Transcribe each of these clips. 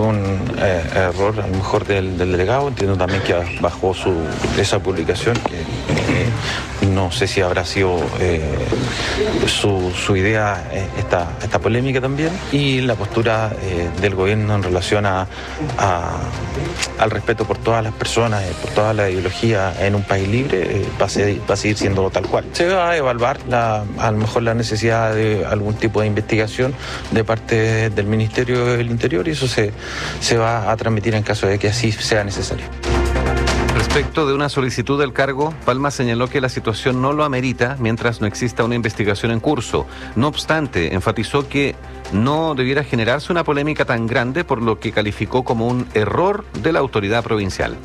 un error a lo mejor del delegado. Entiendo también que bajó esa publicación, que no sé si habrá sido su idea esta polémica también, y la postura del gobierno en relación al respeto por todas las personas, por toda la ideología en un país libre, va a seguir siendo tal cual. Se va a evaluar a lo mejor la necesidad de algún tipo de investigación de parte del Ministerio del Interior, y eso se va a transmitir en caso de que así sea necesario. Respecto de una solicitud del cargo, Palma señaló que la situación no lo amerita mientras no exista una investigación en curso. No obstante, enfatizó que no debiera generarse una polémica tan grande, por lo que calificó como un error de la autoridad provincial.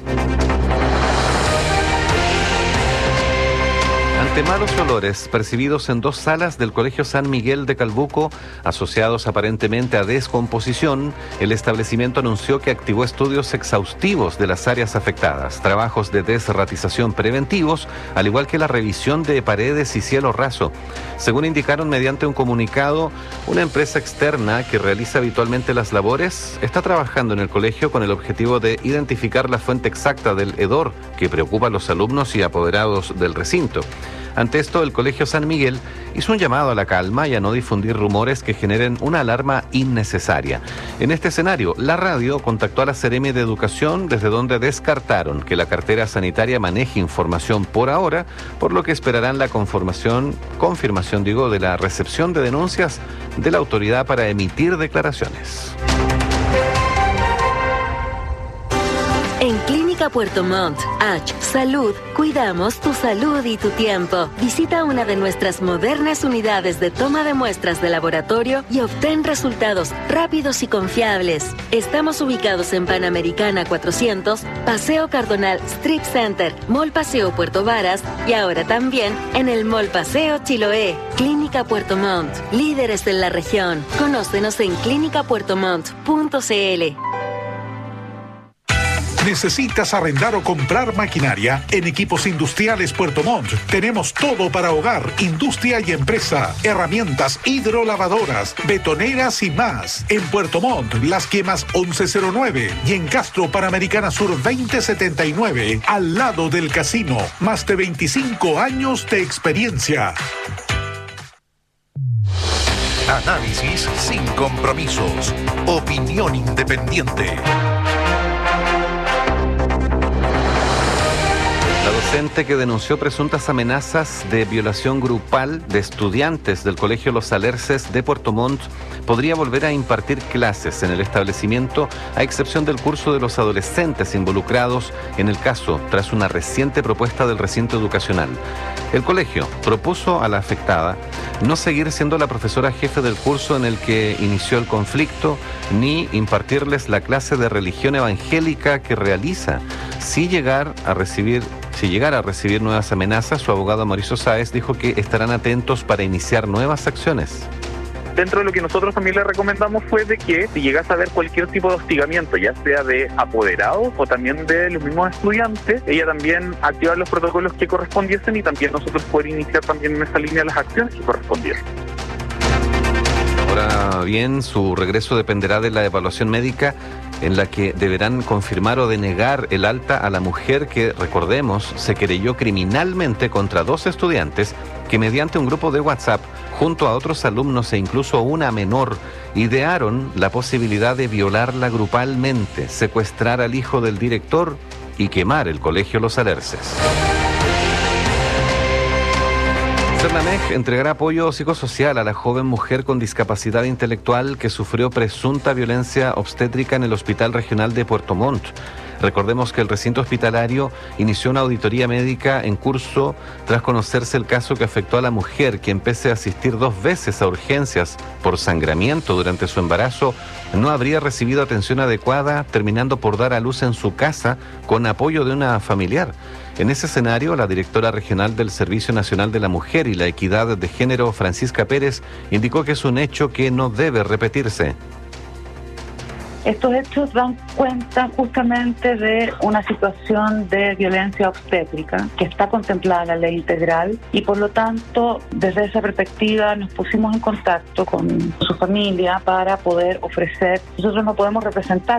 Ante malos olores percibidos en 2 salas del Colegio San Miguel de Calbuco, asociados aparentemente a descomposición, el establecimiento anunció que activó estudios exhaustivos de las áreas afectadas, trabajos de desratización preventivos, al igual que la revisión de paredes y cielo raso. Según indicaron mediante un comunicado, una empresa externa que realiza habitualmente las labores está trabajando en el colegio con el objetivo de identificar la fuente exacta del hedor que preocupa a los alumnos y apoderados del recinto. Ante esto, el Colegio San Miguel hizo un llamado a la calma y a no difundir rumores que generen una alarma innecesaria. En este escenario, la radio contactó a la Seremi de Educación, desde donde descartaron que la cartera sanitaria maneje información por ahora, por lo que esperarán la confirmación de la recepción de denuncias de la autoridad para emitir declaraciones. En Clínica Puerto Montt, Salud, cuidamos tu salud y tu tiempo. Visita una de nuestras modernas unidades de toma de muestras de laboratorio y obtén resultados rápidos y confiables. Estamos ubicados en Panamericana 400, Paseo Cardonal Strip Center, Mall Paseo Puerto Varas y ahora también en el Mall Paseo Chiloé. Clínica Puerto Montt, líderes en la región. Conócenos en clinicapuertomont.cl. ¿Necesitas arrendar o comprar maquinaria? En Equipos Industriales Puerto Montt tenemos todo para hogar, industria y empresa. Herramientas hidrolavadoras, betoneras y más. En Puerto Montt, Las Quemas 1109 y en Castro, Panamericana Sur 2079, al lado del casino. Más de 25 años de experiencia. Análisis sin compromisos. Opinión independiente. La docente que denunció presuntas amenazas de violación grupal de estudiantes del Colegio Los Alerces de Puerto Montt podría volver a impartir clases en el establecimiento, a excepción del curso de los adolescentes involucrados en el caso, tras una reciente propuesta del recinto educacional. El colegio propuso a la afectada no seguir siendo la profesora jefe del curso en el que inició el conflicto, ni impartirles la clase de religión evangélica que realiza. Si llegara a recibir nuevas amenazas, su abogado Mauricio Sáez dijo que estarán atentos para iniciar nuevas acciones. Dentro de lo que nosotros también le recomendamos fue de que si llegase a haber cualquier tipo de hostigamiento, ya sea de apoderados o también de los mismos estudiantes, ella también activar los protocolos que correspondiesen y también nosotros poder iniciar también en esa línea las acciones que correspondiesen. Ahora bien, su regreso dependerá de la evaluación médica, en la que deberán confirmar o denegar el alta a la mujer que, recordemos, se querelló criminalmente contra 2 estudiantes que mediante un grupo de WhatsApp, junto a otros alumnos e incluso una menor, idearon la posibilidad de violarla grupalmente, secuestrar al hijo del director y quemar el Colegio Los Alerces. Cernamej entregará apoyo psicosocial a la joven mujer con discapacidad intelectual que sufrió presunta violencia obstétrica en el Hospital Regional de Puerto Montt. Recordemos que el recinto hospitalario inició una auditoría médica en curso tras conocerse el caso que afectó a la mujer, quien pese a asistir 2 veces a urgencias por sangramiento durante su embarazo, no habría recibido atención adecuada, terminando por dar a luz en su casa con apoyo de una familiar. En ese escenario, la directora regional del Servicio Nacional de la Mujer y la Equidad de Género, Francisca Pérez, indicó que es un hecho que no debe repetirse. Estos hechos dan cuenta justamente de una situación de violencia obstétrica que está contemplada en la ley integral y por lo tanto desde esa perspectiva nos pusimos en contacto con su familia para poder ofrecer. Nosotros no podemos representar